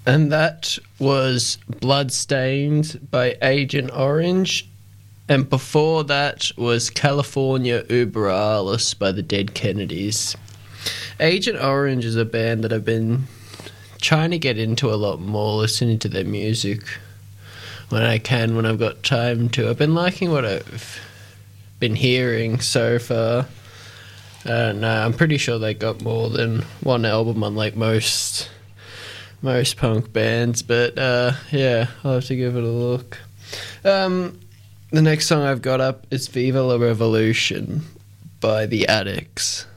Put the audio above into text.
And that was Bloodstained by Agent Orange. And before that was California Uber Alles by the Dead Kennedys. Agent Orange is a band that I've been trying to get into a lot more, listening to their music when I can, when I've got time to. I've been liking what I've been hearing so far. I don't know, I'm pretty sure they got more than one album, unlike most punk bands, but yeah, I'll have to give it a look. The next song I've got up is Viva la Revolution by The Addicts.